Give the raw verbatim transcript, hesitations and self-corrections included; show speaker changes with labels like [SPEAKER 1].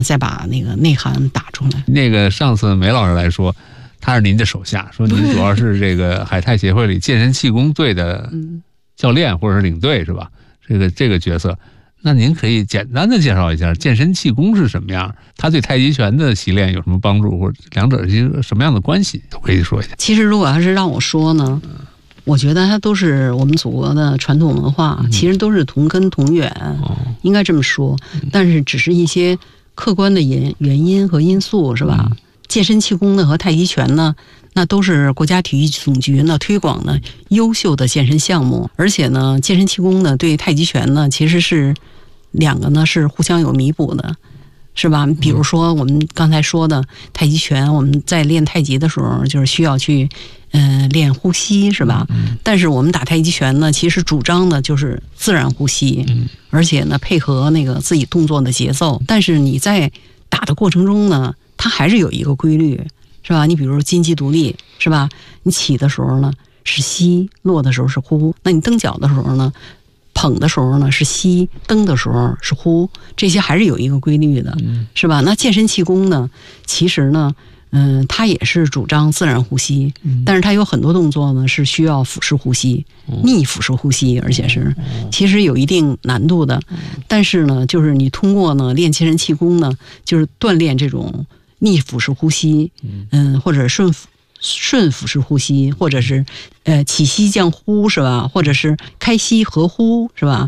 [SPEAKER 1] 再把那个内涵打出来。
[SPEAKER 2] 那个上次梅老师来说，他是您的手下，说您主要是这个海泰协会里健身气功队的教练或者是领队是吧？这个这个角色，那您可以简单的介绍一下健身气功是什么样，它对太极拳的习练有什么帮助，或者两者是一个什么样的关系，都可以说一下。
[SPEAKER 1] 其实如果要是让我说呢，我觉得它都是我们祖国的传统文化，嗯、其实都是同根同源，哦、应该这么说。但是只是一些客观的原原因和因素，是吧？嗯、健身气功呢和太极拳呢，那都是国家体育总局呢推广的优秀的健身项目，而且呢，健身气功呢对太极拳呢其实是两个呢是互相有弥补的。是吧？比如说我们刚才说的太极拳，我们在练太极的时候，就是需要去，嗯、呃，练呼吸，是吧？嗯。但是我们打太极拳呢，其实主张的就是自然呼吸，嗯，而且呢，配合那个自己动作的节奏。但是你在打的过程中呢，它还是有一个规律，是吧？你比如金鸡独立，是吧？你起的时候呢是吸，落的时候是呼。那你蹬脚的时候呢？捧的时候呢是吸，蹬的时候是呼，这些还是有一个规律的，是吧？那健身气功呢，其实呢，嗯，它也是主张自然呼吸，但是它有很多动作呢是需要腹式呼吸、逆腹式呼吸，而且是其实有一定难度的。但是呢，就是你通过呢练健身气功呢，就是锻炼这种逆腹式呼吸，嗯，或者顺腹。顺腹式呼吸，或者是呃起吸降呼，是吧？或者是开吸合呼，是吧？